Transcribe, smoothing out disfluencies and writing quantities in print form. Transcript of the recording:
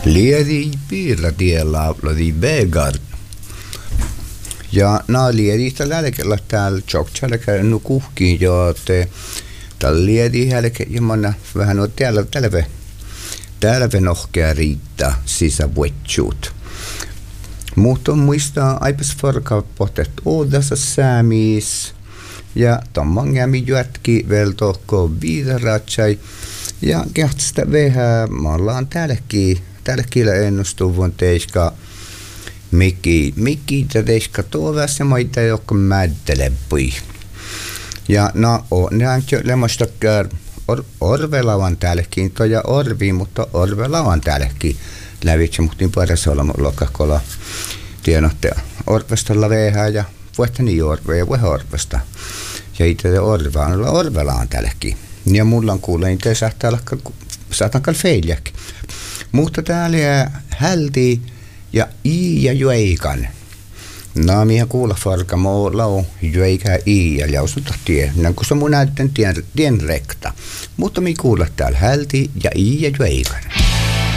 Liedi piirratiellä lodi begar. Ja nää liedi tällä hetkellä täällä Tjoktjalla käynyt kuhkiin jo, että tällä liedi hetkellä jomana vähän on täällä nohkea riittää sisävuetsuut. Mutta muistaa aipas farkaupotet oodassa säämis ja tommangämi jätki vel tohko viidaratsai ja kehtstä vähän me ollaan täälläkin ennustuvun teiska mikki teiska tuovassa maita joka mäddelepui ja no on lemmastakään orvelavan täälläkin toja orvi mutta orvelavan täälläkin lävitse muhtiin paras olla lokakola tienottaja orvestalla vähän ja vuottani orve ja orvesta ja itse orvelaan täälläkin ja mulla on kuulee itse saatan kalfeiliäkin mutta täällä hälti ja i ja jueikan no mihin kuulla farka muulla on jueikä i ja lausuta tie kun se mun näytten tien rekta mutta mi kuulla täällä hälti ja i ja jueikan